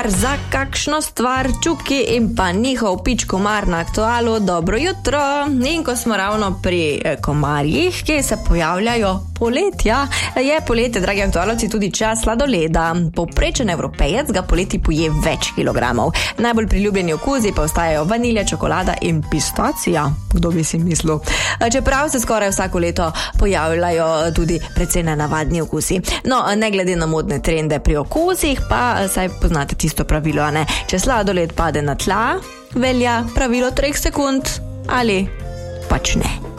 Za kakšno stvar Čuki in pa njihov pič komar na Aktualu. Dobro jutro. In ko smo ravno pri komarjih, ki se pojavljajo poletja, je poletje, dragi aktualovci, tudi čas sladoleda. Povprečen Evropejec ga poleti poje več kilogramov. Najbolj priljubljeni okusi pa ostajajo vanilja, čokolada in pistacija. Kdo bi si mislil? Čeprav se skoraj vsako leto pojavljajo tudi precej nenavadni okusi. No, ne glede na modne trende pri okusih, pa saj poznate tisto pravilo, a ne? Če sladoled pade na tla, velja pravilo 3 sekund ali pač ne.